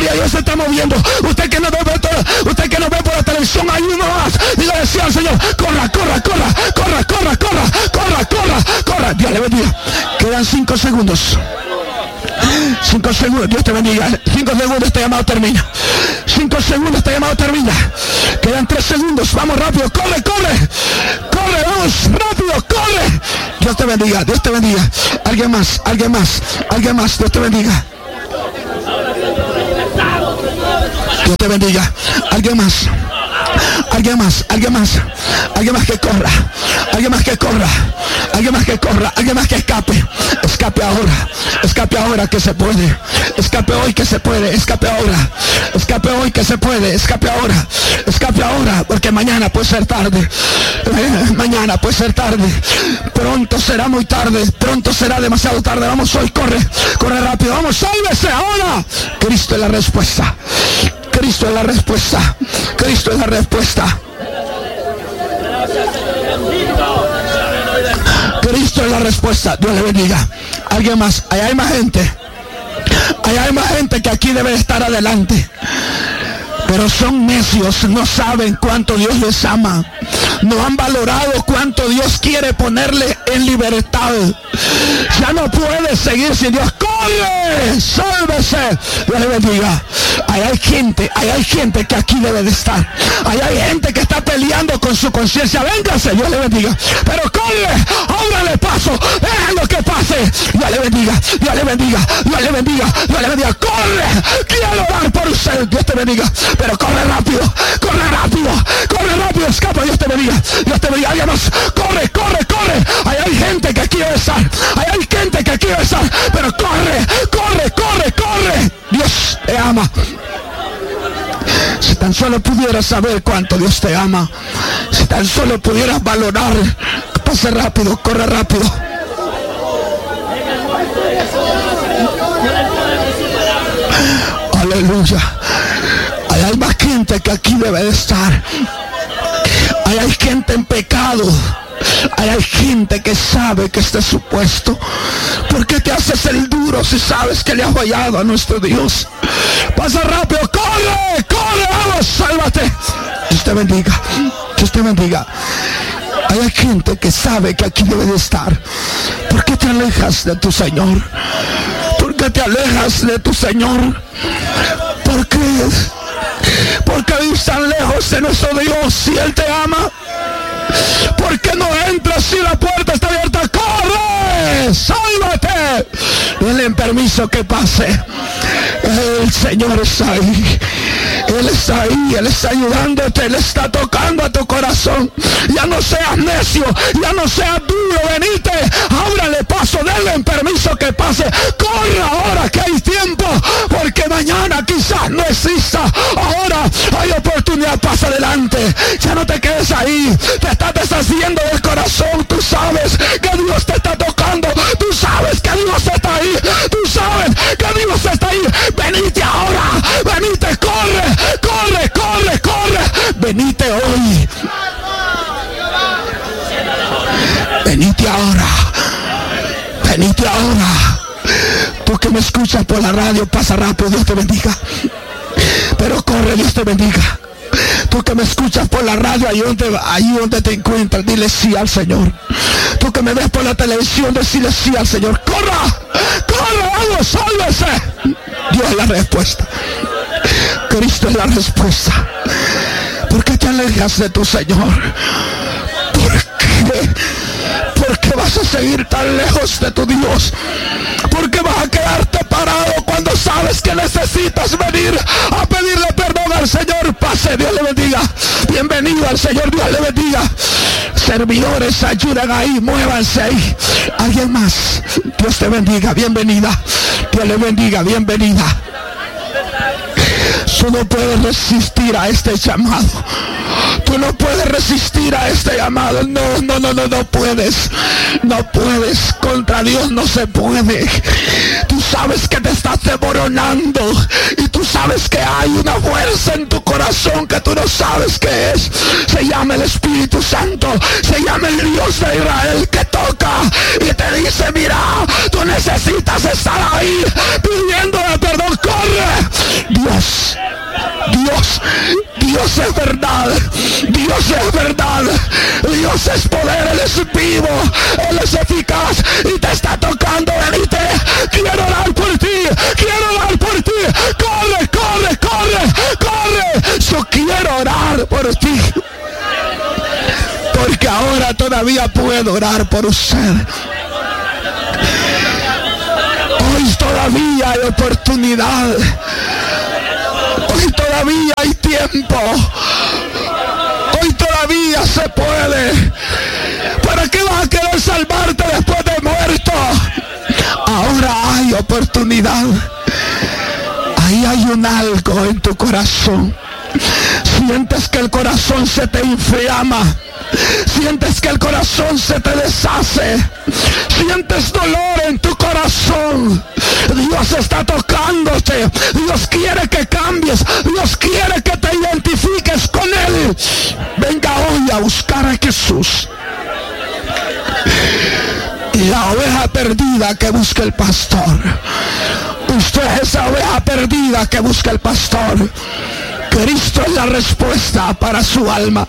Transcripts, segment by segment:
gloria a Dios se está moviendo. Usted que nos ve por la televisión, hay uno más. Dígale sí al Señor, corra. Dios le bendiga. Quedan 5 segundos. 5 segundos, Dios te bendiga. 5 segundos, este llamado termina. 5 segundos, este llamado termina. Quedan 3 segundos, vamos rápido, corre, vamos rápido, corre. Dios te bendiga. Alguien más, Dios te bendiga. Dios te bendiga. Alguien más que corra, alguien más que escape ahora que se puede, escape hoy que se puede, escape ahora, porque mañana puede ser tarde, pronto será muy tarde, pronto será demasiado tarde. Vamos hoy, corre rápido, vamos, sálvese ahora. Cristo es la respuesta. Dios le bendiga. Alguien más, allá hay más gente que aquí debe estar adelante, pero son necios, no saben cuánto Dios les ama, no han valorado cuánto Dios quiere ponerle en libertad. Ya no puede seguir sin Dios. ¡Corre! ¡Sálvese! Dios le bendiga. Ahí hay gente que aquí debe de estar. Ahí hay gente que está peleando con su conciencia. Véngase, Dios le bendiga. Pero corre, ábrale paso, déjalo que pase. Dios le bendiga. Corre, quiero orar por usted. Dios te bendiga. Pero corre rápido. Escapa, Dios te bendiga. Alguien más, corre. Ahí hay gente que aquí debe estar. Pero corre. Dios te ama. Si tan solo pudieras saber cuánto Dios te ama, si tan solo pudieras valorar, pase rápido, corre rápido. Aleluya. Ahí hay más gente que aquí debe de estar. Ahí hay gente en pecado. Ahí hay gente que sabe que este es su puesto. ¿Por qué te haces el duro si sabes que le has fallado a nuestro Dios? Pasa rápido, corre, vamos, sálvate. Dios te bendiga. Hay gente que sabe que aquí debe de estar. ¿Por qué te alejas de tu Señor? ¿Por qué vives tan lejos de nuestro Dios si Él te ama? ¿Por qué no entras si la puerta está abierta? ¡Corre! ¡Sálvate! Denle permiso que pase. El Señor está ahí. Él está ayudándote, Él está tocando a tu corazón. Ya no seas necio, ya no seas duro, venite, ábrale paso, denle permiso que pase. Corre ahora que hay tiempo, porque mañana quizás no exista. Ahora hay oportunidad, pasa adelante. Ya no te quedes ahí, te estás deshaciendo del corazón. Tú sabes que Dios te está tocando, tú sabes que Dios está ahí, venite ahora, corre, venite hoy, venite ahora, tú que me escuchas por la radio, pasa rápido, Dios te bendiga, pero corre, Dios te bendiga. Tú que me escuchas por la radio, ahí donde te encuentras, dile sí al Señor. Tú que me ves por la televisión, decile sí al Señor. ¡Corra! ¡Vamos, sálvese! Dios es la respuesta. Cristo es la respuesta. ¿Por qué te alejas de tu Señor? ¿Por qué vas a seguir tan lejos de tu Dios? ¿Por qué vas a quedarte parado cuando sabes que necesitas venir a pedirle perdón al Señor? Pase, Dios le bendiga. Bienvenido al Señor, Dios le bendiga. Servidores, ayuden ahí, muévanse ahí. Alguien más, Dios te bendiga, bienvenida. Dios le bendiga, bienvenida. Tú no puedes resistir a este llamado. Tú no puedes resistir a este llamado. No puedes. No puedes. Contra Dios no se puede. Tú sabes que te estás desmoronando, y tú sabes que hay una fuerza en tu corazón que tú no sabes qué es. Se llama el Espíritu Santo, se llama el Dios de Israel, que toca y te dice: mira, tú necesitas estar ahí pidiéndole perdón. Corre. Dios es verdad, Dios es verdad, Dios es poder, Él es vivo, Él es eficaz y te está tocando. Venite, quiero orar por ti, quiero orar por ti. Corre, corre, corre, corre. Yo quiero orar por ti, porque ahora todavía puedo orar por usted. Hoy todavía hay oportunidad. Hoy todavía hay tiempo. Hoy todavía se puede. ¿Para qué vas a querer salvarte después de muerto? Ahora hay oportunidad. Ahí hay un algo en tu corazón. Sientes que el corazón se te inflama. Sientes que el corazón se te deshace. Sientes dolor en tu corazón. Dios está tocándote. Dios quiere que cambies. Dios quiere que te identifiques con Él. Venga hoy a buscar a Jesús. Y la oveja perdida que busca el pastor. Usted es esa oveja perdida que busca el pastor. Cristo es la respuesta para su alma.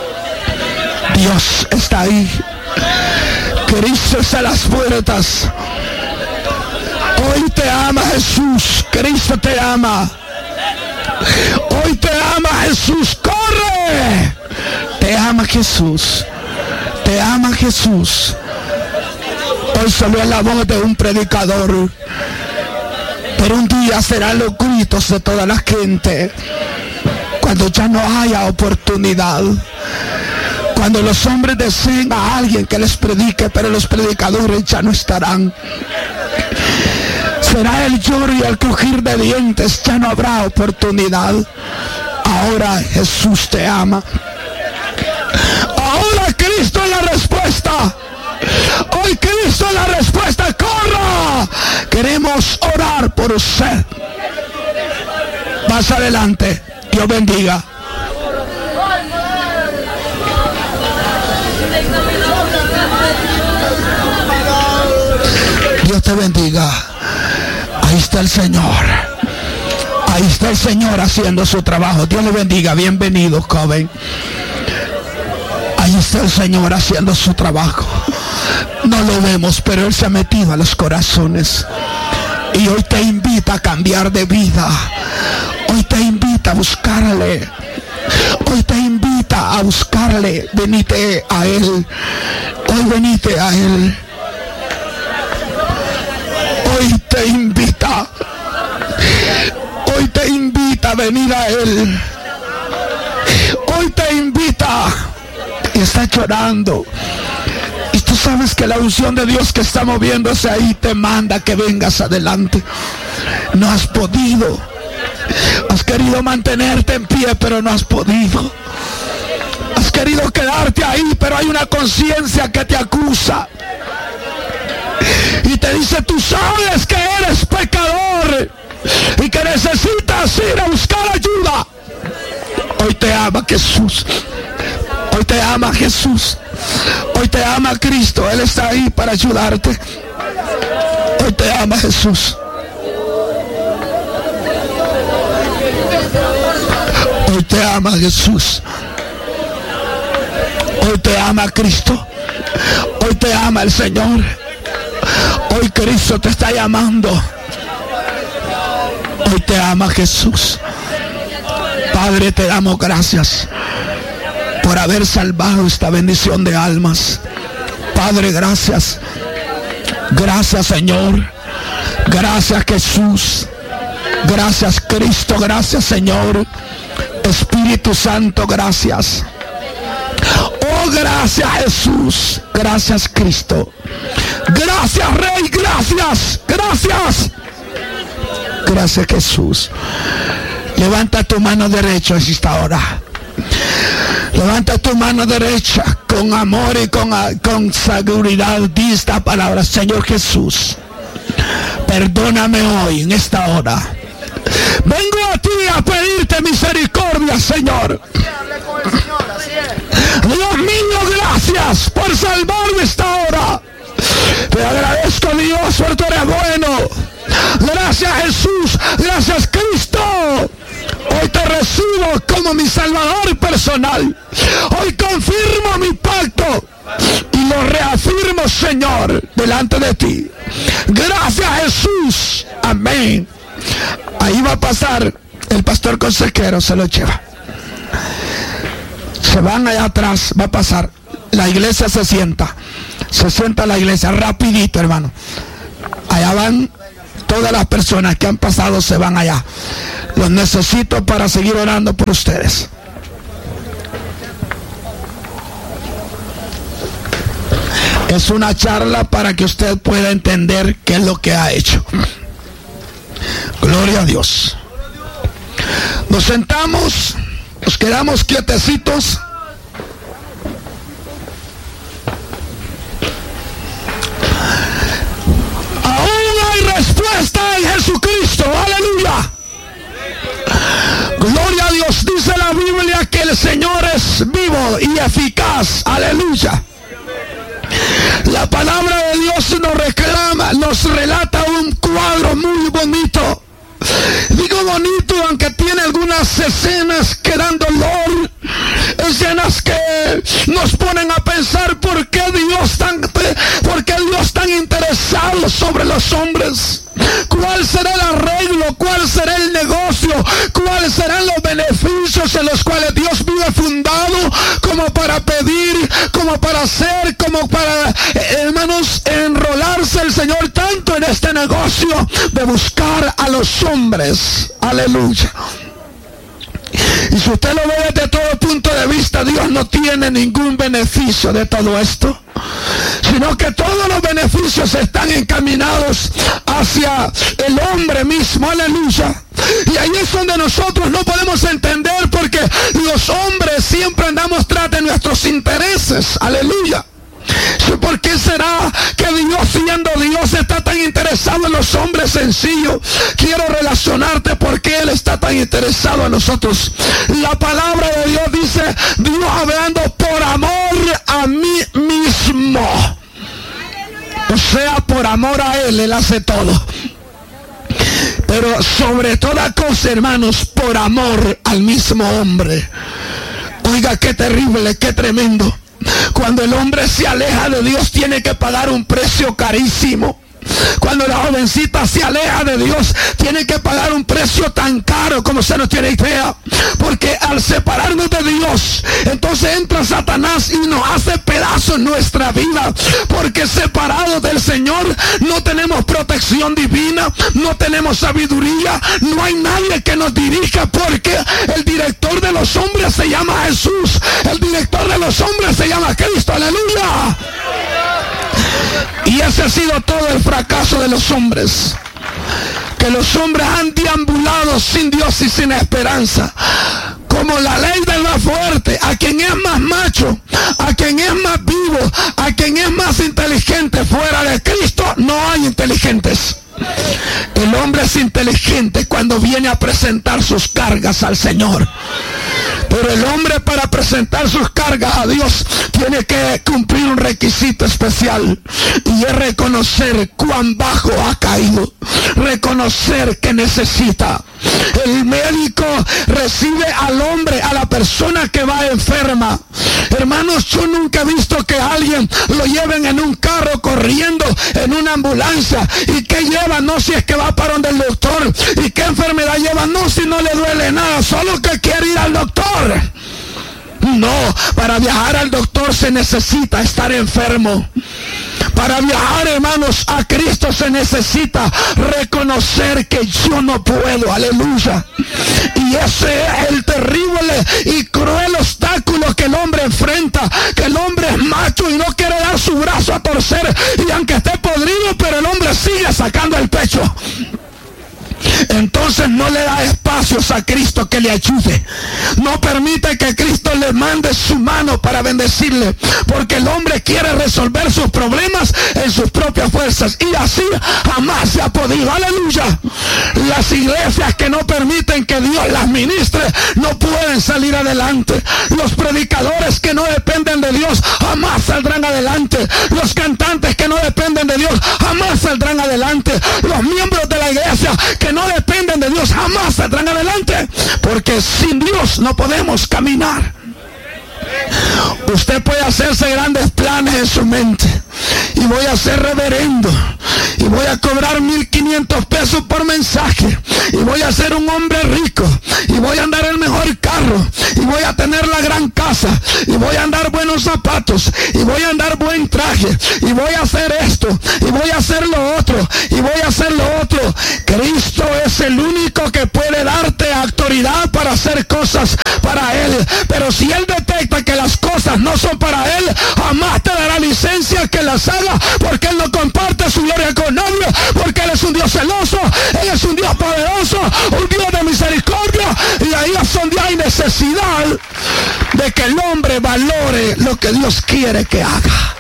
Dios está ahí. Cristo está a las puertas. Hoy te ama Jesús. Cristo te ama. Hoy te ama Jesús. ¡Corre! Te ama Jesús. Te ama Jesús. Hoy solo es la voz de un predicador, pero un día serán los gritos de toda la gente. Cuando ya no haya oportunidad. Cuando los hombres deseen a alguien que les predique, pero los predicadores ya no estarán. Será el lloro y el crujir de dientes, ya no habrá oportunidad. Ahora Jesús te ama. Ahora Cristo es la respuesta. Hoy Cristo es la respuesta. ¡Corra! Queremos orar por usted. Más adelante. Dios bendiga. Dios te bendiga. Ahí está el Señor. Ahí está el Señor haciendo su trabajo. Dios le bendiga. Bienvenido, joven. Ahí está el Señor haciendo su trabajo. No lo vemos, pero Él se ha metido a los corazones. Y hoy te invita a cambiar de vida. Hoy te invita a buscarle. Hoy te invita a buscarle. Venite a Él. Hoy venite a Él. Hoy te invita. Hoy te invita a venir a Él. Hoy te invita. Y está llorando. Y tú sabes que la unción de Dios que está moviéndose ahí te manda que vengas adelante. No has podido. Has querido mantenerte en pie, pero no has podido. Has querido quedarte ahí, pero hay una conciencia que te acusa. Y te dice: tú sabes que eres pecador y que necesitas ir a buscar ayuda. Hoy te ama Jesús. Hoy te ama Jesús. Hoy te ama Cristo. Él está ahí para ayudarte. Hoy te ama Jesús. Hoy te ama Jesús. Hoy te ama Cristo. Hoy te ama el Señor. Hoy Cristo te está llamando. Hoy te ama Jesús. Padre, te damos gracias por haber salvado esta bendición de almas. Padre, gracias. Gracias, Señor. Gracias, Jesús. Gracias, Cristo. Gracias, Señor. Espíritu Santo, gracias. Oh, gracias, Jesús. Gracias, Cristo. Gracias, Rey. Gracias. Gracias. Gracias, Jesús. Levanta tu mano derecha en esta hora. Levanta tu mano derecha con amor y con seguridad. Di esta palabra: Señor Jesús, Perdóname hoy, en esta hora. Vengo a ti a pedirte misericordia, Señor. Dios mío, gracias por salvarme esta hora. Te agradezco, Dios, porque tú eres bueno. Gracias, Jesús. Gracias, Cristo. Hoy te recibo como mi Salvador personal. Hoy confirmo mi pacto y lo reafirmo, Señor, delante de ti. Gracias, Jesús. Amén. Ahí va a pasar el pastor consejero, se lo lleva. Se van allá atrás, va a pasar. La iglesia se sienta la iglesia, rapidito, hermano. Allá van todas las personas que han pasado, se van allá. Los necesito para seguir orando por ustedes. Es una charla para que usted pueda entender qué es lo que ha hecho. Gloria a Dios. Nos sentamos, nos quedamos quietecitos. Respuesta en Jesucristo, aleluya. Gloria a Dios. Dice la Biblia que el Señor es vivo y eficaz, aleluya. La palabra de Dios nos relata un cuadro muy bonito. Digo bonito, aunque tiene algunas escenas que dan dolor, escenas que nos ponen a pensar por qué Dios tan interesado sobre los hombres. ¿Cuál será el arreglo? ¿Cuál será el negocio? ¿Cuáles serán los beneficios en los cuales Dios vive fundado como para pedir, como para hacer, como para, hermanos, enrolarse el Señor tanto en este negocio de buscar a los hombres? Aleluya. Y si usted lo ve desde todo punto de vista, Dios no tiene ningún beneficio de todo esto, sino que todos los beneficios están encaminados hacia el hombre mismo, aleluya. Y ahí es donde nosotros no podemos entender, porque los hombres siempre andamos tras de nuestros intereses, aleluya. ¿Por qué será que Dios, siendo Dios, está tan interesado en los hombres sencillos? Quiero relacionarte porque Él está tan interesado en nosotros. La palabra de Dios dice, Dios hablando por amor a mí mismo. O sea, por amor a Él, Él hace todo. Pero sobre toda cosa, hermanos, por amor al mismo hombre. Oiga, qué terrible, qué tremendo. Cuando el hombre se aleja de Dios, tiene que pagar un precio carísimo. Cuando la jovencita se aleja de Dios, tiene que pagar un precio tan caro como se nos tiene idea. Porque al separarnos de Dios, entonces entra Satanás y nos hace pedazos nuestra vida. Porque separados del Señor no tenemos protección divina, no tenemos sabiduría, no hay nadie que nos dirija, porque el director de los hombres se llama Jesús, el director de los hombres se llama Cristo, aleluya. Y ese ha sido todo el fracaso de los hombres, que los hombres han deambulado sin Dios y sin esperanza, como la ley del más fuerte. A quien es más macho, a quien es más vivo, a quien es más inteligente, fuera de Cristo no hay inteligentes. El hombre es inteligente cuando viene a presentar sus cargas al Señor. Pero el hombre, para presentar sus cargas a Dios, tiene que cumplir un requisito especial, y es reconocer cuán bajo ha caído, reconocer que necesita. El médico recibe al hombre, a la persona que va enferma. Hermanos, yo nunca he visto que alguien lo lleven en un carro corriendo, en una ambulancia. ¿Y qué lleva? No, si es que va para donde el doctor. ¿Y qué enfermedad lleva? No, si no le duele nada, solo que quiere ir al doctor. No, para viajar al doctor se necesita estar enfermo. Para viajar, hermanos, a Cristo se necesita reconocer que yo no puedo, aleluya. Y ese es el terrible y cruel obstáculo que el hombre enfrenta, que el hombre es macho y no quiere dar su brazo a torcer, y aunque esté podrido, pero el hombre sigue sacando el pecho. Entonces no le da espacio espacios a Cristo que le ayude. No permite que Cristo le mande su mano para bendecirle, porque el hombre quiere resolver sus problemas en sus propias fuerzas, y así jamás se ha podido. Aleluya. Las iglesias que no permiten que Dios las ministre no pueden salir adelante. Los predicadores que no dependen de Dios jamás saldrán adelante. Los cantantes que no dependen de Dios jamás saldrán adelante. Los miembros de la iglesia que no dependen de Dios jamás saldrán adelante, porque sin Dios no podemos caminar. Usted puede hacerse grandes planes en su mente: y voy a ser reverendo, y voy a cobrar 1,500 pesos por mensaje, y voy a ser un hombre rico, y voy a andar en el mejor carro, y voy a tener la gran casa, y voy a andar buenos zapatos, y voy a andar buen traje, y voy a hacer esto, y voy a hacer lo otro, y voy a hacer lo otro. Cristo es el único que puede darte autoridad para hacer cosas para Él, pero si Él detecta que las cosas no son para Él, jamás te dará licencia que las haga, porque Él no comparte su gloria con nadie, porque Él es un Dios celoso, Él es un Dios poderoso, un Dios de misericordia, y ahí es donde hay necesidad de que el hombre valore lo que Dios quiere que haga.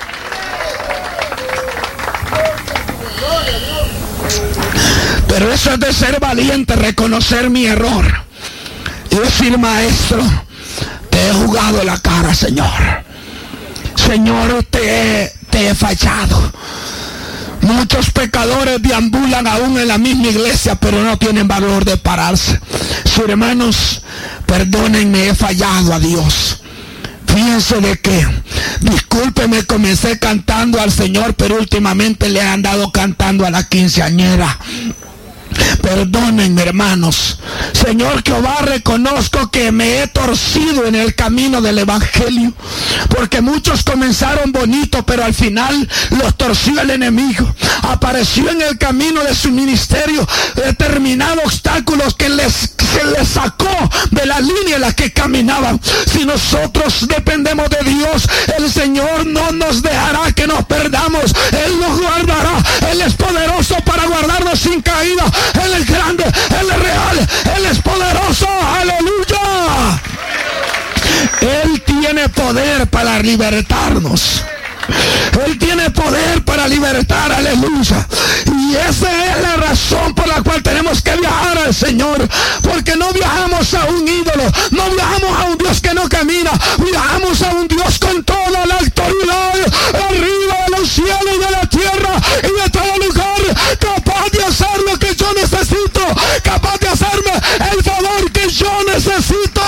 Pero eso es de ser valiente, reconocer mi error y decir: maestro, te he jugado la cara, Señor. Señor, te he fallado. Muchos pecadores deambulan aún en la misma iglesia, pero no tienen valor de pararse. Sí, hermanos, perdónenme, he fallado a Dios. Fíjense de que, discúlpeme, comencé cantando al Señor, pero últimamente le he andado cantando a la quinceañera. Perdónenme, hermanos. Señor Jehová, reconozco que me he torcido en el camino del evangelio, porque muchos comenzaron bonito, pero al final los torció el enemigo. Apareció en el camino de su ministerio determinados obstáculos que se les sacó de la línea en la que caminaban. Si nosotros dependemos de Dios, el Señor no nos dejará que nos perdamos. Él nos guardará. Él es poderoso para guardarnos sin caída. Él es grande, Él es real, Él es poderoso. ¡Aleluya! Él tiene poder para libertarnos. Él tiene poder para libertar, aleluya. Y esa es la razón por la cual tenemos que viajar al Señor, porque no viajamos a un ídolo, no viajamos a un Dios que no camina, viajamos a un Dios con toda la autoridad, arriba de los cielos y de la tierra y de todo lugar, capaz de hacer lo que yo necesito, capaz de hacerme el favor que yo necesito.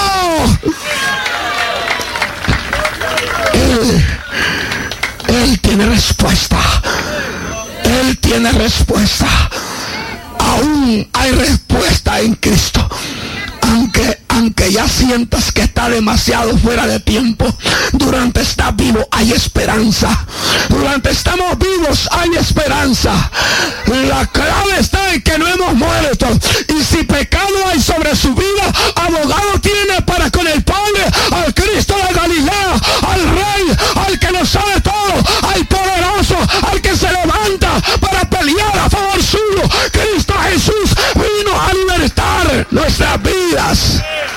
Él tiene respuesta. Él tiene respuesta. Aún hay respuesta en Cristo. Aunque ya sientas que está demasiado fuera de tiempo, durante estar vivo hay esperanza. Durante estamos vivos hay esperanza. La clave está en que no hemos muerto. Y si pecado hay sobre su vida, abogado tiene para con el Padre, al Cristo de Galilea, al Rey, al que lo sabe todo, al poderoso, al que se levanta para pelear a favor suyo. Cristo Jesús vino a libertar nuestras vidas.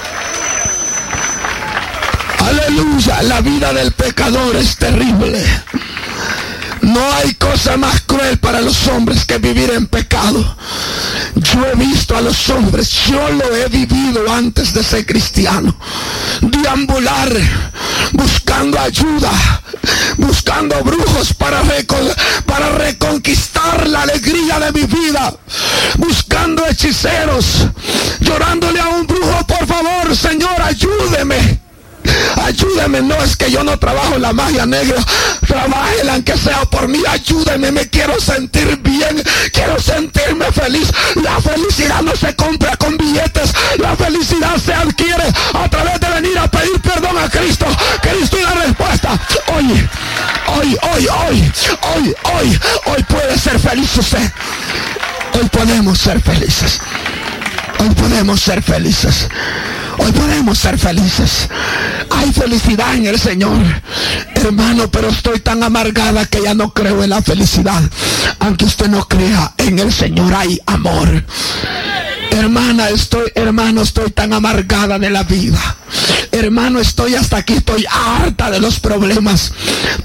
Aleluya. La vida del pecador es terrible. No hay cosa más cruel para los hombres que vivir en pecado. Yo he visto a los hombres, yo lo he vivido antes de ser cristiano, deambular buscando ayuda, buscando brujos para reconquistar la alegría de mi vida, buscando hechiceros, llorándole a un brujo: por favor, Señor, ayúdeme. Ayúdeme. No es que yo no trabajo la magia negra, trabájela aunque sea por mí. Ayúdeme, me quiero sentir bien, quiero sentirme feliz. La felicidad no se compra con billetes, la felicidad se adquiere a través de venir a pedir perdón a Cristo. Cristo es la respuesta. Hoy puede ser feliz usted. Hoy podemos ser felices. Hoy podemos ser felices. Hoy podemos ser felices. Hay felicidad en el Señor, hermano, pero estoy tan amargada que ya no creo en la felicidad. Aunque usted no crea, en el Señor hay amor. Hermano, estoy tan amargada de la vida. Hermano, estoy hasta aquí, estoy harta de los problemas.